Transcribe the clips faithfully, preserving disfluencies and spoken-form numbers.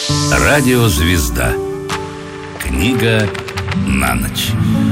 Радиозвезда. Книга на ночь.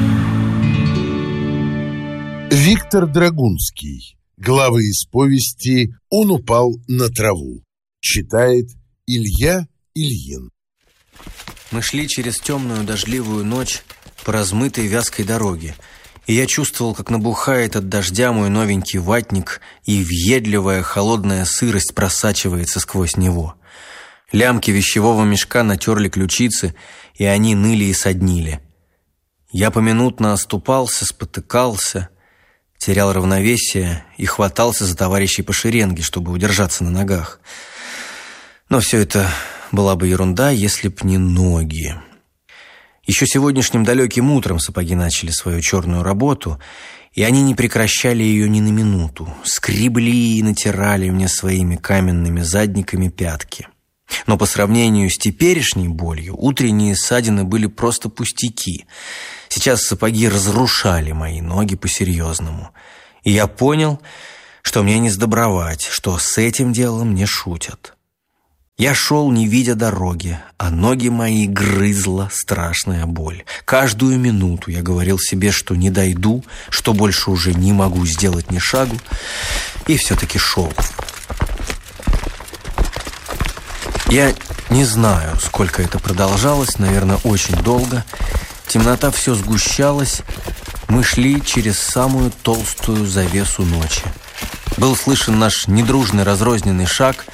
Виктор Драгунский. Главы из повести «Он упал на траву». Читает Илья Ильин. Мы шли через темную дождливую ночь по размытой вязкой дороге, и я чувствовал, как набухает от дождя мой новенький ватник, и въедливая холодная сырость просачивается сквозь него. Лямки вещевого мешка натерли ключицы, и они ныли и соднили. Я поминутно оступался, спотыкался, терял равновесие и хватался за товарищей по шеренге, чтобы удержаться на ногах. Но все это была бы ерунда, если б не ноги. Еще сегодняшним далеким утром сапоги начали свою черную работу, и они не прекращали ее ни на минуту, скребли и натирали мне своими каменными задниками пятки. Но по сравнению с теперешней болью утренние ссадины были просто пустяки. Сейчас сапоги разрушали мои ноги по-серьезному. И я понял, что мне не сдобровать, что с этим делом не шутят. Я шел, не видя дороги, а ноги мои грызла страшная боль. Каждую минуту я говорил себе, что не дойду, что больше уже не могу сделать ни шагу, и все-таки шел. Я не знаю, сколько это продолжалось, наверное, очень долго. Темнота все сгущалась. Мы шли через самую толстую завесу ночи. Был слышен наш недружный разрозненный шаг,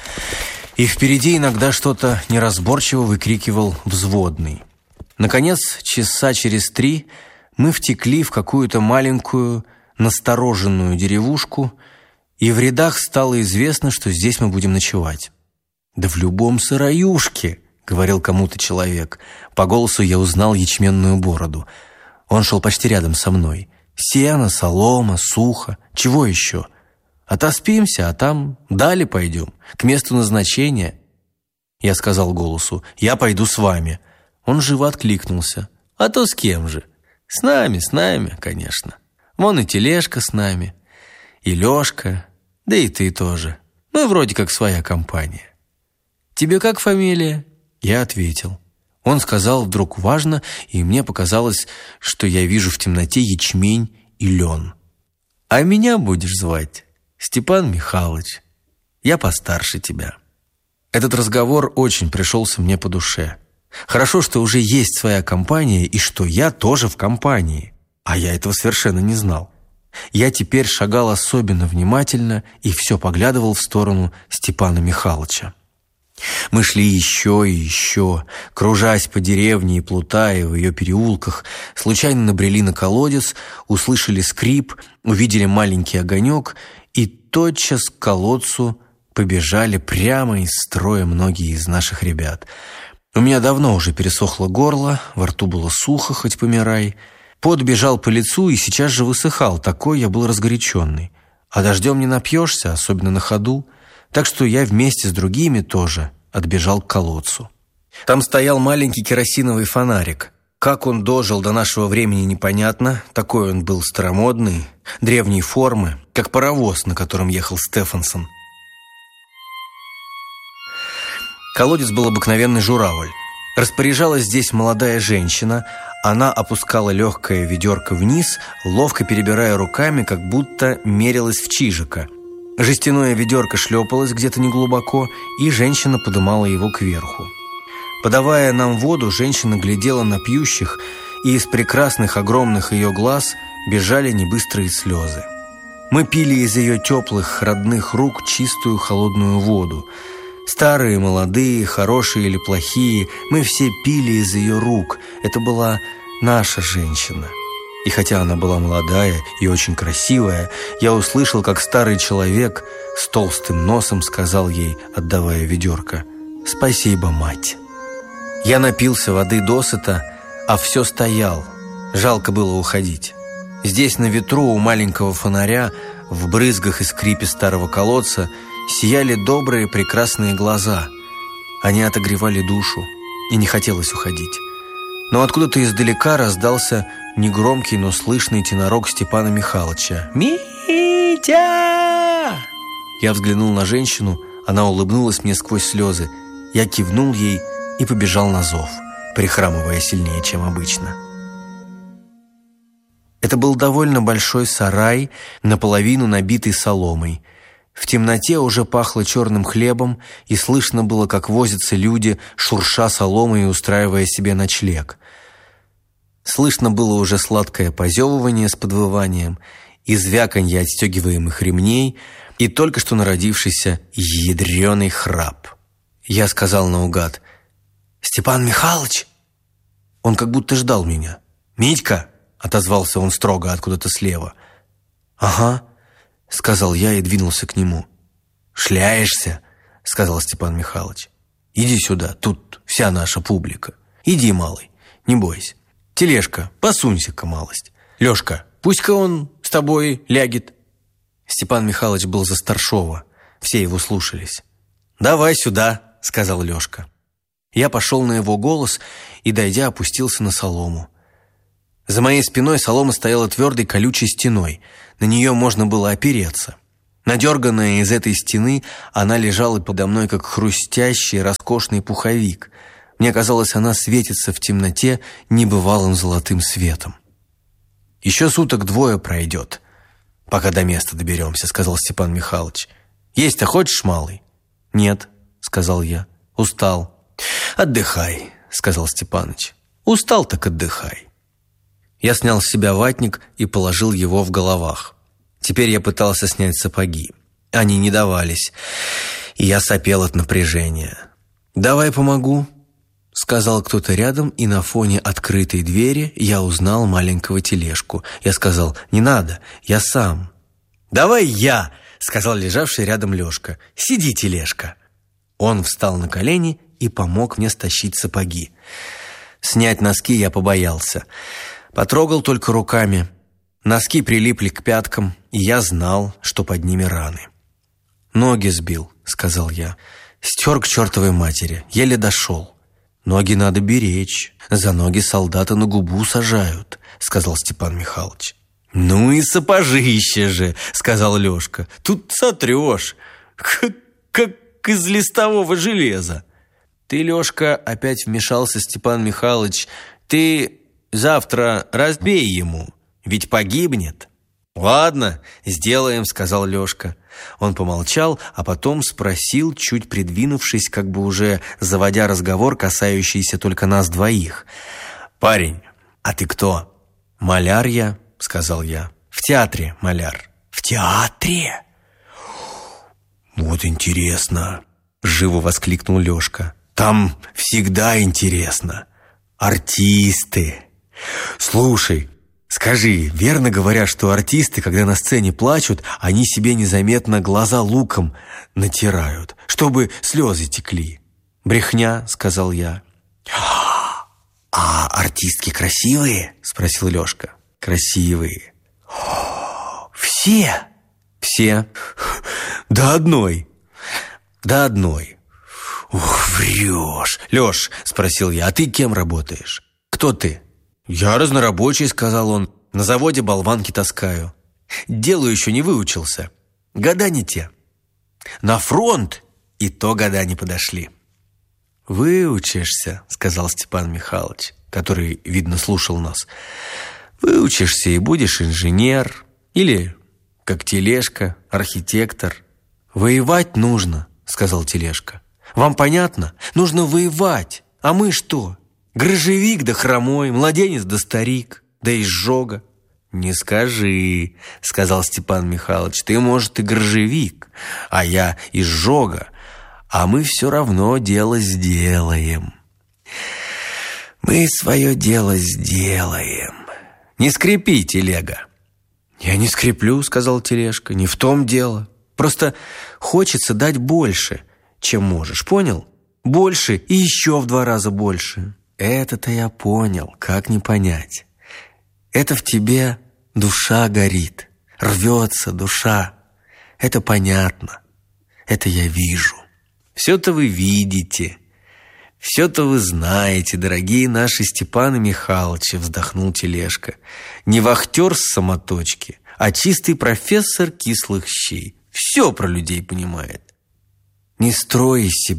и впереди иногда что-то неразборчиво выкрикивал взводный. Наконец, часа через три мы втекли в какую-то маленькую настороженную деревушку, и в рядах стало известно, что здесь мы будем ночевать. «Да в любом сыроюшке», — говорил кому-то человек. По голосу я узнал ячменную бороду. Он шел почти рядом со мной. Сено, солома, сухо. Чего еще? Отоспимся, а там далее пойдем, к месту назначения. Я сказал голосу: «Я пойду с вами». Он живо откликнулся: «А то с кем же?» «С нами, с нами, конечно. Вон и тележка с нами, и Лешка, да и ты тоже. Ну и вроде как своя компания. «Тебе как фамилия?» Я ответил. Он сказал вдруг важно, и мне показалось, что я вижу в темноте ячмень и лен. «А меня будешь звать Степан Михайлович. Я постарше тебя». Этот разговор очень пришелся мне по душе. Хорошо, что уже есть своя компания, и что я тоже в компании. А я этого совершенно не знал. Я теперь шагал особенно внимательно и все поглядывал в сторону Степана Михайловича. Мы шли еще и еще, кружась по деревне и плутая в ее переулках, случайно набрели на колодец, услышали скрип, увидели маленький огонек, и тотчас к колодцу побежали прямо из строя многие из наших ребят. У меня давно уже пересохло горло, во рту было сухо, хоть помирай. Пот бежал по лицу и сейчас же высыхал, такой я был разгоряченный. А дождем не напьешься, особенно на ходу. Так что я вместе с другими тоже отбежал к колодцу. Там стоял маленький керосиновый фонарик. Как он дожил до нашего времени, непонятно. Такой он был старомодный, древней формы, как паровоз, на котором ехал Стефансон. Колодец был обыкновенный журавль. Распоряжалась здесь молодая женщина. Она опускала легкое ведерко вниз, ловко перебирая руками, как будто мерилась в чижика. Жестяное ведерко шлепалось где-то неглубоко, и женщина подымала его кверху. Подавая нам воду, женщина глядела на пьющих, и из прекрасных огромных ее глаз бежали небыстрые слезы. Мы пили из ее теплых родных рук чистую холодную воду. Старые, молодые, хорошие или плохие, мы все пили из ее рук. Это была наша женщина. И хотя она была молодая и очень красивая, я услышал, как старый человек с толстым носом сказал ей, отдавая ведерко: «Спасибо, мать». Я напился воды досыта, а все стоял. Жалко было уходить. Здесь на ветру у маленького фонаря, в брызгах и скрипе старого колодца, сияли добрые прекрасные глаза. Они отогревали душу, и не хотелось уходить. Но откуда-то издалека раздался негромкий, но слышный тенорок Степана Михайловича. «Митя!» Я взглянул на женщину, она улыбнулась мне сквозь слезы. Я кивнул ей и побежал на зов, прихрамывая сильнее, чем обычно. Это был довольно большой сарай, наполовину набитый соломой. В темноте уже пахло черным хлебом, и слышно было, как возятся люди, шурша соломой и устраивая себе ночлег. Слышно было уже сладкое позевывание с подвыванием и звяканье отстегиваемых ремней, и только что народившийся ядреный храп. Я сказал наугад: «Степан Михайлович!» Он как будто ждал меня. «Митька!» — отозвался он строго откуда-то слева. «Ага», — сказал я и двинулся к нему. «Шляешься?» — сказал Степан Михайлович. «Иди сюда, тут вся наша публика. Иди, малый, не бойся. Тележка, посунься-ка малость. Лёшка, пусть-ка он с тобой лягет». Степан Михайлович был за старшова, все его слушались. «Давай сюда», — сказал Лёшка. Я пошел на его голос и, дойдя, опустился на солому. За моей спиной солома стояла твердой колючей стеной. На нее можно было опереться. Надерганная из этой стены, она лежала подо мной, как хрустящий, роскошный пуховик. Мне казалось, она светится в темноте небывалым золотым светом. «Еще суток двое пройдет, пока до места доберемся», — сказал Степан Михайлович. «Есть-то хочешь, малый?» «Нет», — сказал я. «Устал». «Отдыхай», — сказал Степаныч. «Устал, так отдыхай». Я снял с себя ватник и положил его в головах. Теперь я пытался снять сапоги. Они не давались, и я сопел от напряжения. «Давай помогу», — сказал кто-то рядом, и на фоне открытой двери я узнал маленького тележку. Я сказал: «Не надо, я сам». «Давай я», — сказал лежавший рядом Лёшка. «Сиди, тележка». Он встал на колени и помог мне стащить сапоги. Снять носки я побоялся. Потрогал только руками. Носки прилипли к пяткам, и я знал, что под ними раны. «Ноги сбил», — сказал я. «Стер к чертовой матери, еле дошел». «Ноги надо беречь, за ноги солдата на губу сажают», — сказал Степан Михайлович. «Ну и сапожище же», — сказал Лёшка. «Тут сотрешь, как, как из листового железа». «Ты, Лёшка», — опять вмешался Степан Михайлович, «ты завтра разбей ему, ведь погибнет». «Ладно, сделаем», — сказал Лёшка. Он помолчал, а потом спросил, чуть придвинувшись, как бы уже заводя разговор, касающийся только нас двоих: «Парень, а ты кто?» «Маляр я», — сказал я. «В театре маляр». «В театре? Вот интересно», — живо воскликнул Лёшка. «Там всегда интересно. Артисты. Слушай, скажи, верно говорят, что артисты, когда на сцене плачут, они себе незаметно глаза луком натирают, чтобы слезы текли?» «Брехня», — сказал я. «А артистки красивые?» — спросил Лёшка. «Красивые». «Все?» «Все. До одной». «До одной». «Ух, врешь!» «Лёш», — спросил я, — «а ты кем работаешь?» «Кто ты?» «Я разнорабочий», — сказал он. «На заводе болванки таскаю. Делу еще не выучился. Года не те. На фронт и то года не подошли». «Выучишься», — сказал Степан Михайлович, который, видно, слушал нас. «Выучишься и будешь инженер или, как Тележка, архитектор». «Воевать нужно», — сказал Тележка. «Вам понятно? Нужно воевать. А мы что? Грожевик да хромой, младенец да старик, да изжога». «Не скажи», — сказал Степан Михайлович. «Ты, может, и грожевик, а я изжога, а мы все равно дело сделаем. Мы свое дело сделаем. Не скрипи, телега». «Я не скреплю», — сказал Тележка. «Не в том дело. Просто хочется дать больше, чем можешь, понял? Больше и еще в два раза больше». «Это-то я понял, как не понять. Это в тебе душа горит, рвется душа. Это понятно, это я вижу». «Все-то вы видите, все-то вы знаете, дорогие наши Степаны Михайловичи», — вздохнул Тележка. «Не вахтер с самоточки, а чистый профессор кислых щей. Все про людей понимает». «Не строй из себя», —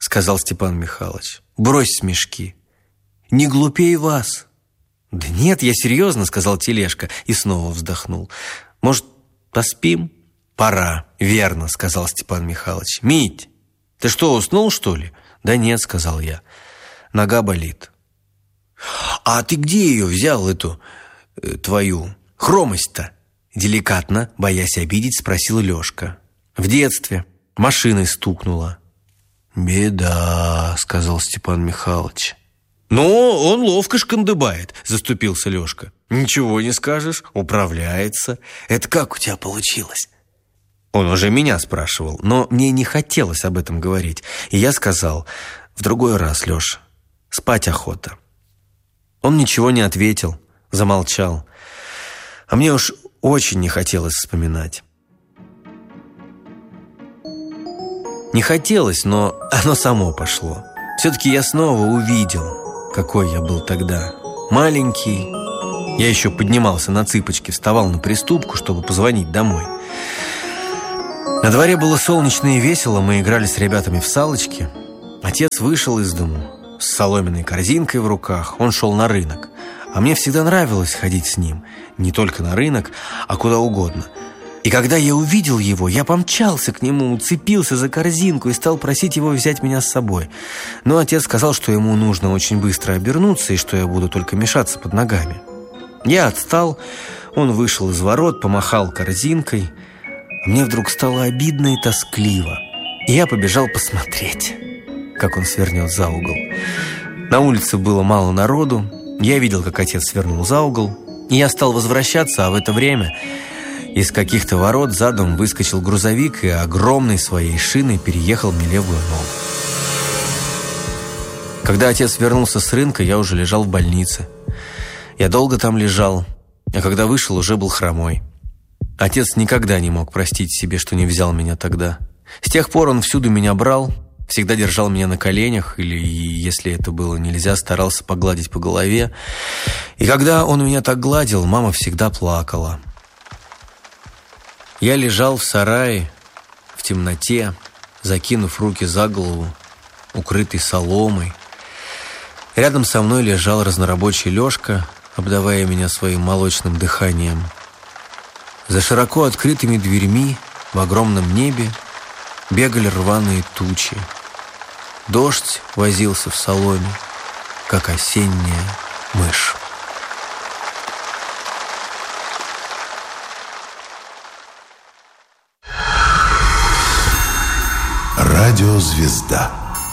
сказал Степан Михайлович. «Брось смешки. Не глупей вас». «Да нет, я серьезно», — сказал Тележка и снова вздохнул. «Может, поспим?» «Пора, верно», — сказал Степан Михайлович. «Мить, ты что, уснул, что ли?» «Да нет», — сказал я. «Нога болит». «А ты где ее взял, эту, э, твою, хромость-то?» Деликатно, боясь обидеть, спросил Лешка. «В детстве. Машиной стукнула». «Беда», — сказал Степан Михайлович. «Ну, он ловко шкандыбает», — заступился Лешка. «Ничего не скажешь, управляется. Это как у тебя получилось?» Он уже меня спрашивал, но мне не хотелось об этом говорить. И я сказал: «В другой раз, Леша, спать охота». Он ничего не ответил, замолчал. А мне уж очень не хотелось вспоминать. Не хотелось, но оно само пошло. Все-таки я снова увидел, какой я был тогда. Маленький. Я еще поднимался на цыпочки, вставал на приступку, чтобы позвонить домой. На дворе было солнечно и весело, мы играли с ребятами в салочки. Отец вышел из дому с соломенной корзинкой в руках. Он шел на рынок. А мне всегда нравилось ходить с ним. Не только на рынок, а куда угодно. И когда я увидел его, я помчался к нему, уцепился за корзинку и стал просить его взять меня с собой. Но отец сказал, что ему нужно очень быстро обернуться и что я буду только мешаться под ногами. Я отстал, он вышел из ворот, помахал корзинкой. А мне вдруг стало обидно и тоскливо. И я побежал посмотреть, как он свернет за угол. На улице было мало народу. Я видел, как отец свернул за угол. И я стал возвращаться, а в это время из каких-то ворот задом выскочил грузовик и огромной своей шиной переехал мне левую ногу. Когда отец вернулся с рынка, я уже лежал в больнице. Я долго там лежал, а когда вышел, уже был хромой. Отец никогда не мог простить себе, что не взял меня тогда. С тех пор он всюду меня брал, всегда держал меня на коленях, или, если это было нельзя, старался погладить по голове. И когда он меня так гладил, мама всегда плакала. Я лежал в сарае, в темноте, закинув руки за голову, укрытый соломой. Рядом со мной лежал разнорабочий Лешка, обдавая меня своим молочным дыханием. За широко открытыми дверьми в огромном небе бегали рваные тучи. Дождь возился в соломе, как осенняя мышь. Радиозвезда.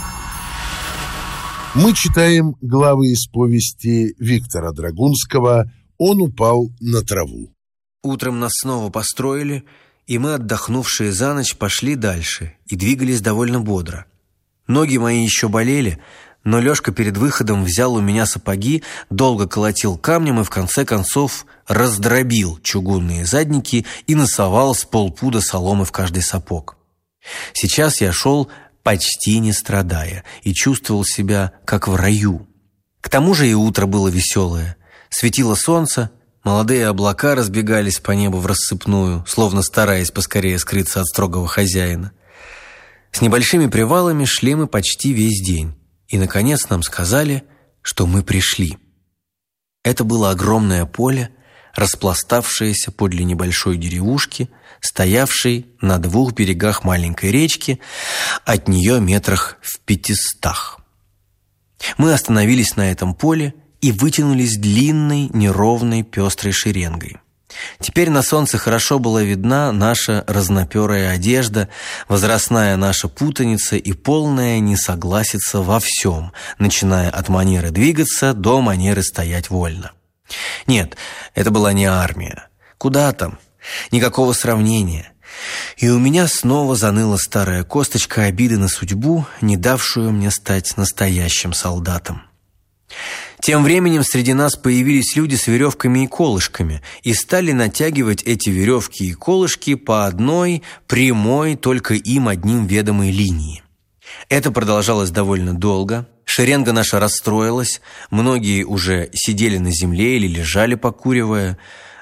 Мы читаем главы из повести Виктора Драгунского «Он упал на траву». Утром нас снова построили, и мы, отдохнувшие за ночь, пошли дальше и двигались довольно бодро. Ноги мои еще болели, но Лешка перед выходом взял у меня сапоги, долго колотил камнем и в конце концов раздробил чугунные задники и насовал с полпуда соломы в каждый сапог. Сейчас я шел, почти не страдая, и чувствовал себя как в раю. К тому же и утро было веселое. Светило солнце, молодые облака разбегались по небу в рассыпную, словно стараясь поскорее скрыться от строгого хозяина. С небольшими привалами шли мы почти весь день, и, наконец, нам сказали, что мы пришли. Это было огромное поле, распластавшееся подле небольшой деревушки, стоявшей на двух берегах маленькой речки, от нее метрах в пятистах. Мы остановились на этом поле и вытянулись длинной, неровной, пестрой шеренгой. Теперь на солнце хорошо была видна наша разноперая одежда, возрастная наша путаница и полная несогласица во всем, начиная от манеры двигаться до манеры стоять вольно. Нет, это была не армия. Куда там? Никакого сравнения. И у меня снова заныла старая косточка обиды на судьбу, не давшую мне стать настоящим солдатом. Тем временем среди нас появились люди с веревками и колышками и стали натягивать эти веревки и колышки по одной, прямой, только им одним ведомой линии. Это продолжалось довольно долго. Шеренга наша расстроилась, многие уже сидели на земле или лежали, покуривая.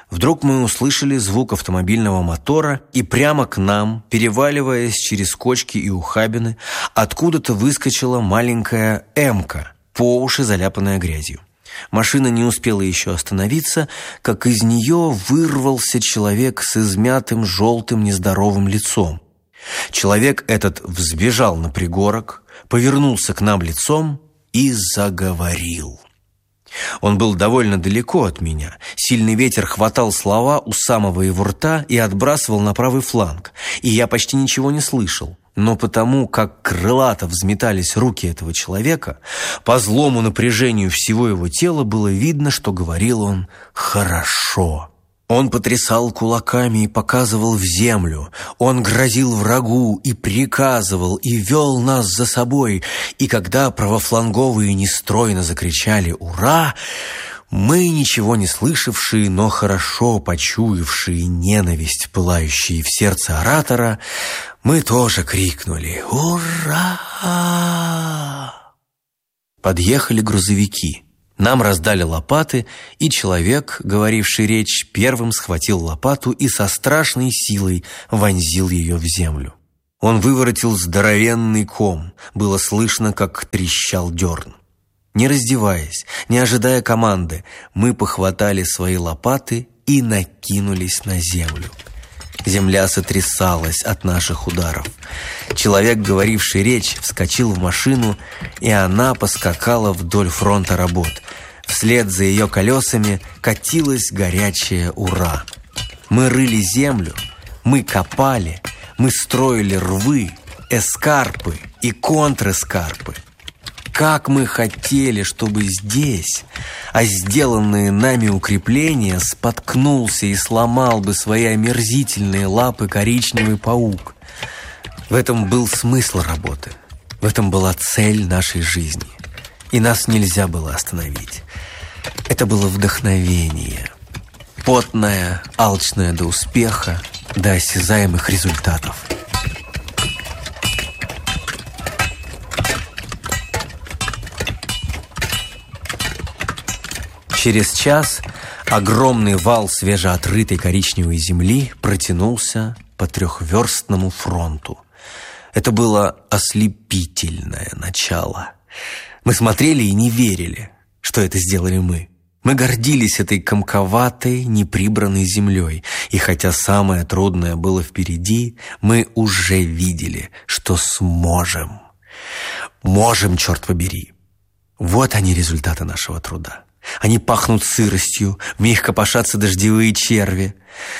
Вдруг мы услышали звук автомобильного мотора, и прямо к нам, переваливаясь через кочки и ухабины, откуда-то выскочила маленькая «Эмка», по уши заляпанная грязью. Машина не успела еще остановиться, как из нее вырвался человек с измятым желтым нездоровым лицом. Человек этот взбежал на пригорок, повернулся к нам лицом и заговорил. Он был довольно далеко от меня. Сильный ветер хватал слова у самого его рта и отбрасывал на правый фланг, и я почти ничего не слышал. Но потому, как крылато взметались руки этого человека, по злому напряжению всего его тела было видно, что говорил он хорошо. Он потрясал кулаками и показывал в землю. Он грозил врагу и приказывал, и вел нас за собой. И когда правофланговые нестройно закричали «Ура!», мы, ничего не слышавшие, но хорошо почуявшие ненависть, пылающие в сердце оратора, мы тоже крикнули «Ура!». Подъехали грузовики. Нам раздали лопаты, и человек, говоривший речь, первым схватил лопату и со страшной силой вонзил ее в землю. Он выворотил здоровенный ком, было слышно, как трещал дерн. Не раздеваясь, не ожидая команды, мы похватали свои лопаты и накинулись на землю. Земля сотрясалась от наших ударов. Человек, говоривший речь, вскочил в машину, и она поскакала вдоль фронта работ. Вслед за ее колесами катилась горячая «Ура!». Мы рыли землю, мы копали, мы строили рвы, эскарпы и контрэскарпы. Как мы хотели, чтобы здесь, а сделанные нами укрепления, споткнулся и сломал бы свои омерзительные лапы коричневый паук. В этом был смысл работы, в этом была цель нашей жизни, и нас нельзя было остановить. Это было вдохновение, потное, алчное до успеха, до осязаемых результатов. Через час огромный вал свежеотрытой коричневой земли протянулся по трехверстному фронту. Это было ослепительное начало. Мы смотрели и не верили, что это сделали мы. Мы гордились этой комковатой, неприбранной землей, и хотя самое трудное было впереди, мы уже видели, что сможем. Можем, черт побери. Вот они, результаты нашего труда. Они пахнут сыростью, в них копошатся дождевые черви.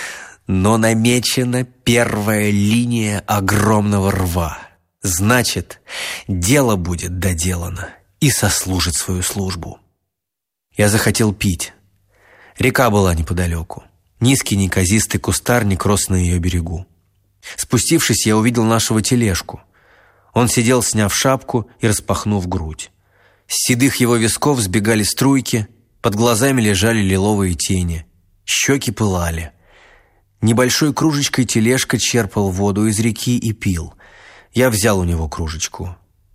Но намечена первая линия огромного рва. Значит, дело будет доделано и сослужит свою службу. Я захотел пить. Река была неподалеку. Низкий неказистый кустарник рос на ее берегу. Спустившись, я увидел нашего тележку. Он сидел, сняв шапку и распахнув грудь. С седых его висков сбегали струйки, под глазами лежали лиловые тени, щеки пылали. Небольшой кружечкой тележка черпал воду из реки и пил. Я взял у него кружечку.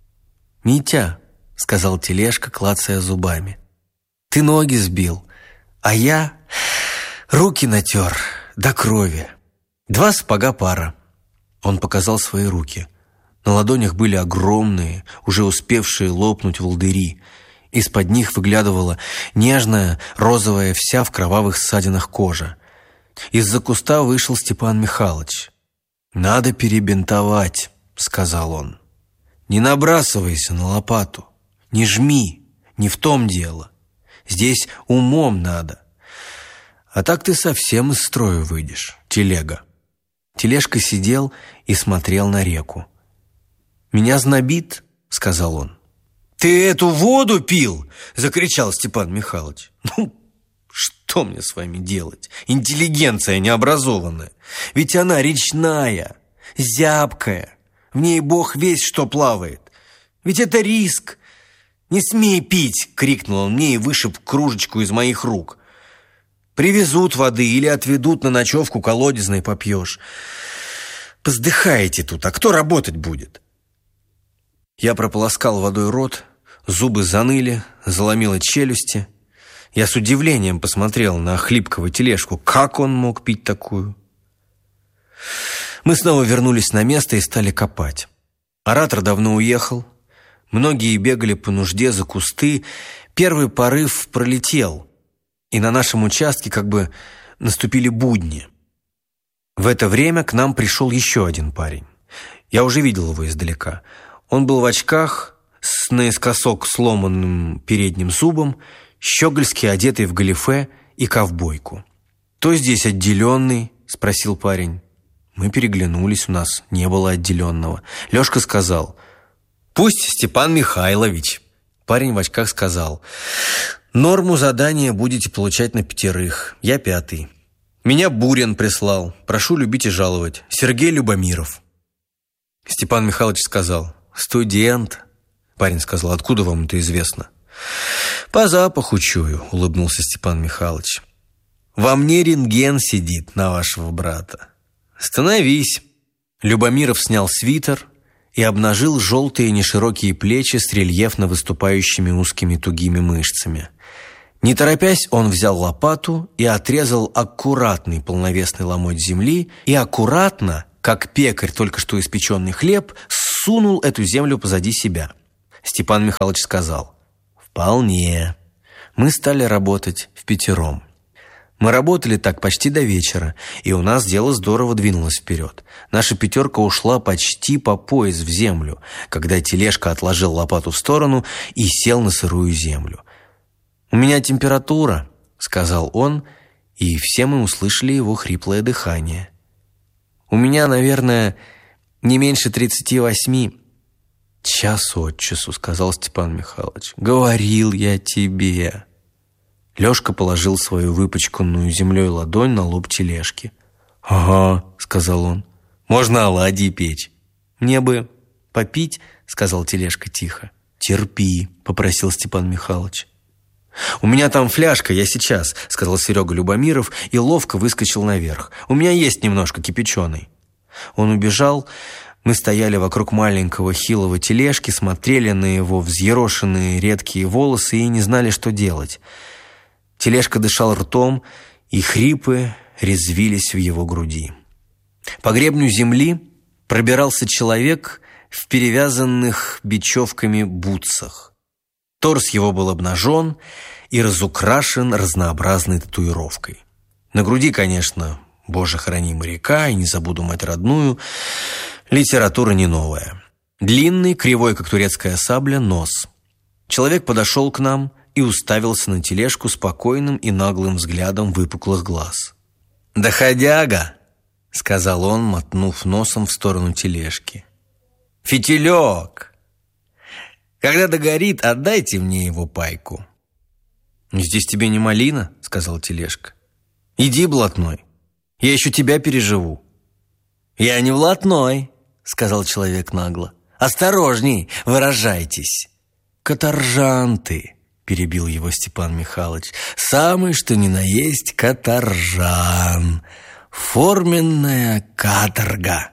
«Митя», — сказал тележка, клацая зубами, — «ты ноги сбил, а я руки натер до крови. Два сапога пара». Он показал свои руки. На ладонях были огромные, уже успевшие лопнуть волдыри. Из-под них выглядывала нежная, розовая, вся в кровавых ссадинах кожа. Из-за куста вышел Степан Михайлович. «Надо перебинтовать», — сказал он. «Не набрасывайся на лопату, не жми, не в том дело. Здесь умом надо. А так ты совсем из строя выйдешь, телега». Тележка сидел и смотрел на реку. «Меня знобит», — сказал он. «Ты эту воду пил?» — закричал Степан Михайлович. «Ну, что мне с вами делать? Интеллигенция необразованная. Ведь она речная, зябкая. В ней бог весь что плавает. Ведь это риск. Не смей пить!» — крикнул он мне и вышиб кружечку из моих рук. «Привезут воды или отведут на ночевку колодезной, попьешь. Поздыхаете тут, а кто работать будет?» Я прополоскал водой рот, зубы заныли, заломило челюсти. Я с удивлением посмотрел на хлипкого тележку. Как он мог пить такую? Мы снова вернулись на место и стали копать. Оратор давно уехал. Многие бегали по нужде за кусты. Первый порыв пролетел, и на нашем участке как бы наступили будни. В это время к нам пришел еще один парень. Я уже видел его издалека. Он был в очках, с наискосок сломанным передним зубом, щегольски одетый в галифе и ковбойку. «Кто здесь отделенный?» – спросил парень. Мы переглянулись, у нас не было отделенного. Лешка сказал: «Пусть Степан Михайлович». Парень в очках сказал: «Норму задания будете получать на пятерых. Я пятый. Меня Бурин прислал. Прошу любить и жаловать. Сергей Любомиров». Степан Михайлович сказал: «Студент». Парень сказал: «Откуда вам это известно?» «По запаху чую», — улыбнулся Степан Михайлович. «Во мне рентген сидит на вашего брата. Становись». Любомиров снял свитер и обнажил желтые неширокие плечи с рельефно выступающими узкими тугими мышцами. Не торопясь, он взял лопату и отрезал аккуратный полновесный ломоть земли и аккуратно, как пекарь только что испеченный хлеб, сунул эту землю позади себя. Степан Михайлович сказал: «Вполне». Мы стали работать впятером. Мы работали так почти до вечера, и у нас дело здорово двинулось вперед. Наша пятерка ушла почти по пояс в землю, когда тележка отложил лопату в сторону и сел на сырую землю. «У меня температура», — сказал он, и все мы услышали его хриплое дыхание. «У меня, наверное, не меньше тридцати восьми». «Час от часу», — сказал Степан Михайлович. «Говорил я тебе». Лешка положил свою выпачканную землей ладонь на лоб тележки. «Ага», — сказал он, — «можно оладьи печь». «Мне бы попить», — сказал тележка тихо. «Терпи», — попросил Степан Михайлович. «У меня там фляжка, я сейчас», — сказал Серега Любомиров и ловко выскочил наверх. «У меня есть немножко кипяченой». Он убежал. Мы стояли вокруг маленького хилого тележки, смотрели на его взъерошенные редкие волосы и не знали, что делать. Тележка дышал ртом, и хрипы резвились в его груди. По гребню земли пробирался человек в перевязанных бечевками бутсах. Торс его был обнажен и разукрашен разнообразной татуировкой. На груди, конечно, «Боже, храни моряка» и «Не забуду мать родную». Литература не новая. Длинный, кривой, как турецкая сабля, нос. Человек подошел к нам и уставился на тележку спокойным и наглым взглядом выпуклых глаз. «Доходяга», — сказал он, мотнув носом в сторону тележки. «Фитилек! Когда догорит, отдайте мне его пайку». «Здесь тебе не малина», — сказал тележка. «Иди, блатной, я еще тебя переживу». «Я не блатной», — сказал человек нагло. «Осторожней, выражайтесь». «Каторжан ты», — перебил его Степан Михайлович. «Самый, что ни на есть, каторжан. Форменная каторга».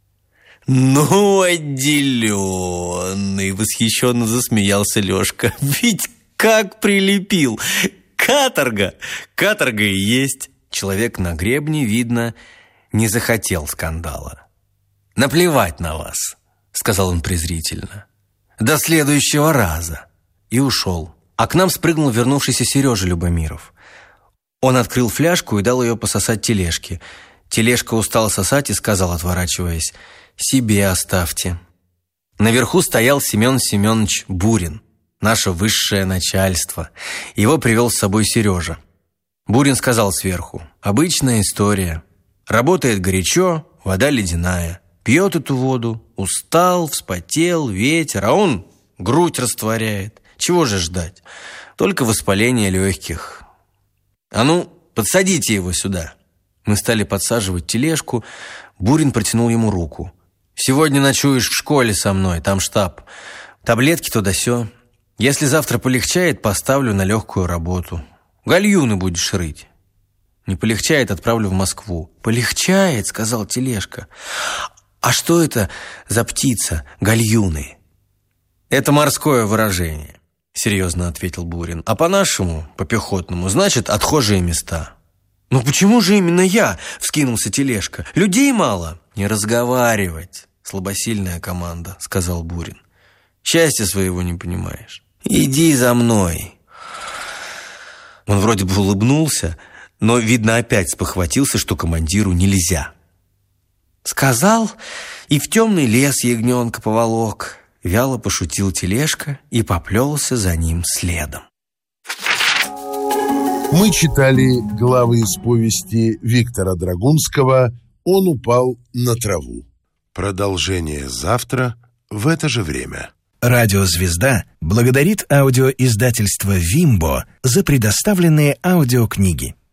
«Ну, отделенный!» — восхищенно засмеялся Лешка. «Ведь как прилепил! Каторга! Каторга и есть!» Человек на гребне, видно, не захотел скандала. «Наплевать на вас», — сказал он презрительно. «До следующего раза». И ушел. А к нам спрыгнул вернувшийся Сережа Любомиров. Он открыл фляжку и дал ее пососать тележке. Тележка устал сосать и сказал, отворачиваясь: «Себе оставьте». Наверху стоял Семен Семенович Бурин, наше высшее начальство. Его привел с собой Сережа. Бурин сказал сверху: «Обычная история. Работает горячо, вода ледяная. Пьет эту воду, устал, вспотел, ветер, а он грудь растворяет. Чего же ждать? Только воспаление легких. А ну, подсадите его сюда». Мы стали подсаживать тележку. Бурин протянул ему руку. «Сегодня ночуешь в школе со мной, там штаб. Таблетки то да сё. Если завтра полегчает, поставлю на легкую работу. Гальюны будешь рыть. Не полегчает, отправлю в Москву». «Полегчает», — сказал тележка. «А что это за птица, гальюны?» «Это морское выражение. серьезно ответил Бурин. А по-нашему, по-пехотному, значит, отхожие места. «Ну почему же именно я?» — вскинулся Тележка. «Людей мало». «Не разговаривать, слабосильная команда», — сказал Бурин. «Счастья своего не понимаешь. Иди за мной». Он вроде бы улыбнулся, но, видно, опять спохватился, что командиру нельзя. Сказал, и в темный лес ягненка поволок. Вяло пошутил Тележка и поплелся за ним следом. Мы читали главы из повести Виктора Драгунского «Он упал на траву». Продолжение завтра в это же время. Радиозвезда благодарит аудиоиздательство «Вимбо» за предоставленные аудиокниги.